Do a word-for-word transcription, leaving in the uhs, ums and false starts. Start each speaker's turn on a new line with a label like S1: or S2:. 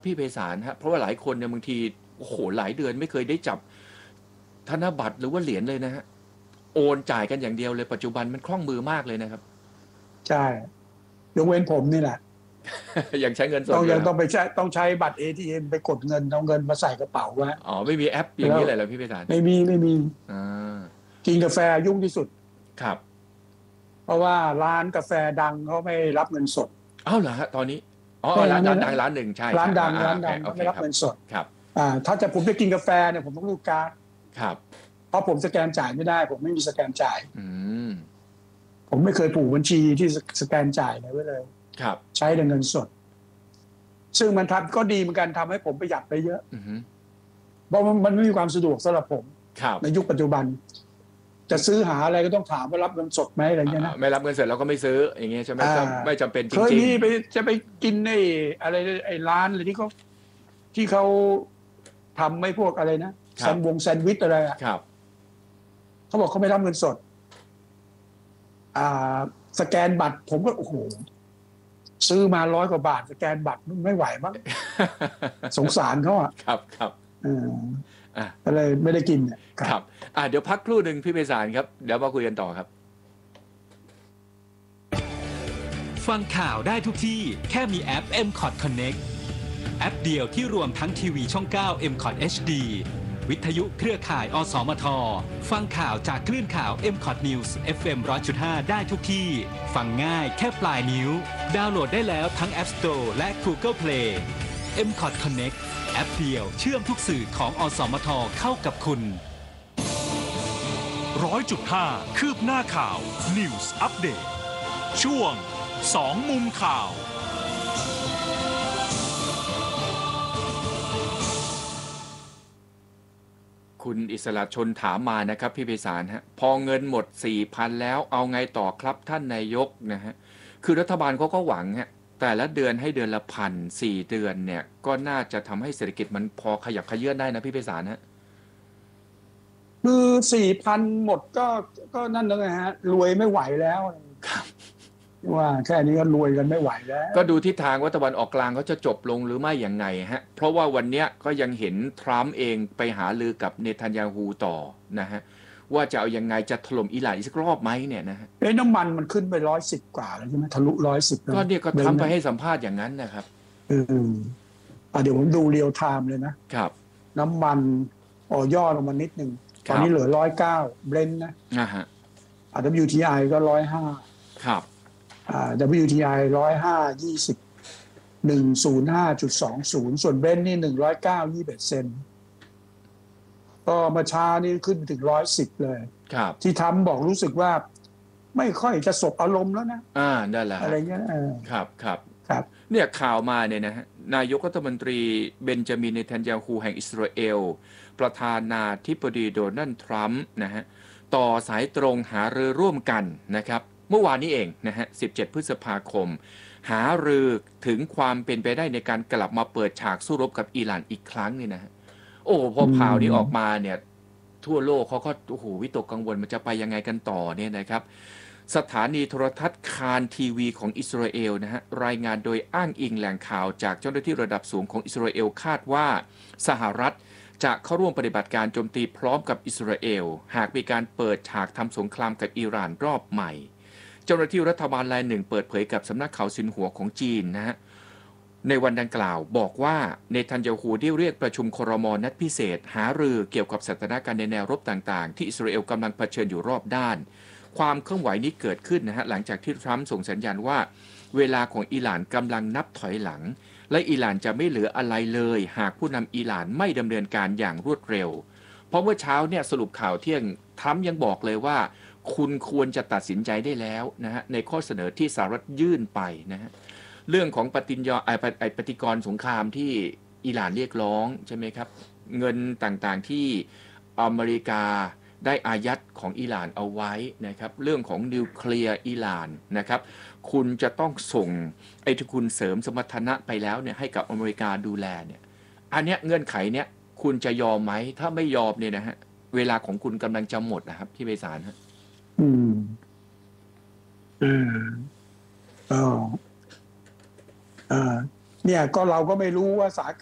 S1: พี่ไพศาลฮะเพราะว่าหลายคนเนี่ยบางทีโอ้โหหลายเดือนไม่เคยได้จับธนบัตรหรือว่าเหรียญเลยนะฮะโอนจ่ายกันอย่างเดียวเลยปัจจุบันมันคล่องมือมากเลยนะครับ
S2: ใช่ยกเว้นผมนี่แหละ
S1: ยังใช้เงินส
S2: ต้องยัง
S1: ดอยู่แล้ว
S2: ต้องไปใช้ต้องใช้บัตร เอ ที เอ็ม ไปกดเงินเอาเงินมาใส่กระเป๋าไว้
S1: อ๋อไม่มีแอปอย่าง
S2: แล้ว
S1: นี้เลยเหรอพี่ไพศาล
S2: ไม่มีไม่มี
S1: อ่า
S2: กินกาแฟยุ่งที่สุด
S1: ครับ
S2: เพราะว่าร้านกาแฟดังเขาไม่รับเงินสด
S1: อ้าวเหรอฮะตอนนี้อ๋อ
S2: ไม่
S1: ร้าน
S2: ไม่
S1: ร้านดังร้านหนึ่งใช่
S2: ร้าน
S1: ใช่
S2: ดัง
S1: อ่า
S2: ร้าน
S1: โอเค
S2: ดังเขาไม่รับ
S1: โอเคครับ
S2: เงินสด
S1: ครับ
S2: อ่าถ้าจะผมจะกินกาแฟเนี่ยผมต้องรูดการ์ด
S1: ครับ
S2: เพราะผมสแกนจ่ายไม่ได้ผมไม่มีสแกนจ่าย
S1: อืม
S2: ผมไม่เคยผูกบัญชีที่สแกนจ่ายเลยไว้เลย
S1: ครับ
S2: ใช้แต่เงินสดซึ่งมันทำก็ดีเหมือนกันทำให้ผมประหยัดไปเยอะ
S1: อืม
S2: เพราะมันไม่มีความสะดวกสำหรับผม
S1: ครับ
S2: ในยุคปัจจุบันจะซื้อหาอะไรก็ต้องถามว่ารับเงินสดไหมอะไรเงี้ยนะ
S1: ไม่รับเงินสดเราก็ไม่ซื้ออย่างเงี้ยใช่ไหมไม่จำเป็นจ
S2: เคย
S1: ริง
S2: มีไปจะไปกินไอ้อะไรไอ้ร้านอะไรที่เขาที่เขาทำไม่พวกอะไรนะแซนด์วงแซนด์วิชอะไรอ่ะ
S1: ๆครับ
S2: เขาบอกเขาไม่รับเงินสดอ่าสแกนบัตรผมก็โอ้โหซื้อมาร้อยกว่าบาทสแกนบัตรไม่ไหวมั้งสงสารเขาอ่ะ
S1: ครับครับ
S2: เออ
S1: อ่ะ
S2: ก็เลยไม่ได้กินเนี่ย
S1: ครับอ่ะเดี๋ยวพักครู่หนึ่งพี่ไพศาลครับเดี๋ยวมาคุยกันต่อครับ
S3: ฟังข่าวได้ทุกที่แค่มีแอป เอ็ม คอท Connect แอปเดียวที่รวมทั้งทีวีช่อง เก้า เอ็ม คอท เอช ดี วิทยุเครือข่ายอสมทฟังข่าวจากคลื่นข่าว เอ็ม คอท News เอฟ เอ็ม หนึ่งร้อยจุดห้า ได้ทุกที่ฟังง่ายแค่ปลายนิ้วดาวน์โหลดได้แล้วทั้ง App Store และ Google Play เอ็ม คอท Connect แอปเดียวเชื่อมทุกสื่อของอสมทเข้ากับคุณ
S4: ร้อยจุดห้าคืบหน้าข่าว News Update ช่วงสองมุมข่าว
S1: คุณอิสระชนถามมานะครับพี่ไพศาลฮะพอเงินหมด สี่พัน แล้วเอาไงต่อครับท่านนายกนะฮะคือรัฐบาลเขาก็หวังฮะแต่ละเดือนให้เดือนละพันสี่เดือนเนี่ยก็น่าจะทำให้เศรษฐกิจมันพอขยับขยื่นได้นะพี่ไพศาลฮะ
S2: คือสี่พันหมดก็ก็นั่นแล้วไงฮะรวยไม่ไหวแล้วว่าแค่นี้ก็รวยกันไม่ไหวแล้ว
S1: ก็ดูทิศทางว่าตะวันออกกลางเขาจะจบลงหรือไม่อย่างไงฮะเพราะว่าวันนี้ก็ยังเห็นทรัมป์เองไปหาลือกับเนทันยาฮูต่อนะฮะว่าจะเอายังไงจะถล่มอิหร่านอีกสักรอบไหมเนี่ยนะฮะ
S2: เอ้น้ำมันมันขึ้นไปร้อยสิบกว่าแล้วใช่ไหมทะลุร้อยสิบ
S1: ก็เนี่ยก็ทำไปให้สัมภาษณ์อย่างนั้นนะครับ
S2: เอออ่ะเดี๋ยวผมดูเรียลไทม์เลยนะครับน้ำมันอ่อย่อลงมานิดนึงตอนนี้เหลือร้อยเก้าเบรนท์นะ
S1: อ่าฮะ
S2: อ่า ดับเบิลยู ที ไอ ก็ร้อยห้า
S1: ครับ
S2: อ่า ดับเบิลยู ที ไอ ร้อยห้ายี่สิบหนึ่งศูนย์ห้าจุดสองศูนย์ส่วนเบรนท์นี่หนึ่งร้อยเก้ายี่สิบเอ็ดเซนต์ก็มาช้านี่ขึ้นถึงร้อยสิบเลย
S1: ครับ
S2: ที่ทำบอกรู้สึกว่าไม่ค่อยจะสบอารมณ์แล้วนะ
S1: อ่านั่นแหละ
S2: อะไรเงี้ย
S1: ครับครับ
S2: ครับ
S1: เนี่ยข่าวมาเนี่ยนะฮะนายกรัฐมนตรีเบนจามินเนทันยาฮูแห่งอิสราเอลประธานาธิบดีโดนัลด์ทรัมป์นะฮะต่อสายตรงหารือร่วมกันนะครับเมื่อวานนี้เองนะฮะสิบเจ็ดพฤษภาคมหารือถึงความเป็นไปได้ในการกลับมาเปิดฉากสู้รบกับอิหร่านอีกครั้งนี่นะฮะโอ้พอข่าวนี้ออกมาเนี่ยทั่วโลกเขาก็โอ้โหวิตกกังวลมันจะไปยังไงกันต่อเนี่ยนะครับสถานีโทรทัศน์คานทีวีของอิสราเอลนะฮะรายงานโดยอ้างอิงแหล่งข่าวจากเจ้าหน้าที่ระดับสูงของอิสราเอลคาดว่าสหรัฐจะเข้าร่วมปฏิบัติการโจมตีพร้อมกับอิสราเอลหากมีการเปิดฉากทำสงครามกับอิหร่านรอบใหม่เจ้าหน้าที่รัฐบาลรายหนึ่งเปิดเผยกับสำนักข่าวซินหัวของจีนนะฮะในวันดังกล่าวบอกว่าเนทันยาฮูได้เรียกประชุมครม.นัดพิเศษหารือเกี่ยวกับสถานการณ์ในแนวรบต่างๆที่อิสราเอลกำลังเผชิญอยู่รอบด้านความเคลื่อนไหวนี้เกิดขึ้นนะฮะหลังจากที่ทรัมป์ส่งสัญญาณว่าเวลาของอิหร่านกำลังนับถอยหลังและอิหร่านจะไม่เหลืออะไรเลยหากผู้นำอิหร่านไม่ดำเนินการอย่างรวดเร็วเพราะเมื่อเช้าเนี่ยสรุปข่าวเที่ยงทรัมป์ยังบอกเลยว่าคุณควรจะตัดสินใจได้แล้วนะฮะในข้อเสนอที่สหรัฐยื่นไปนะฮะเรื่องของปฏิญญาไอปฏิกรณ์สงครามที่อิหร่านเรียกร้องใช่ไหมครับเงินต่างๆที่อเมริกาได้อายัดของอิหร่านเอาไว้นะครับเรื่องของนิวเคลียร์อิหร่านนะครับคุณจะต้องส่งไอ้ที่คุณเสริมสมรรถนะไปแล้วเนี่ยให้กับอเมริกาดูแลเนี่ยอันเนี้ยเงื่อนไขเนี้ยคุณจะยอมไหมถ้าไม่ยอมเนี่ยนะฮะเวลาของคุณกำลังจะหมดนะครับที่ไพศาลฮะ
S2: อืมเออก็เออเนี่ยก็เราก็ไม่รู้ว่าสา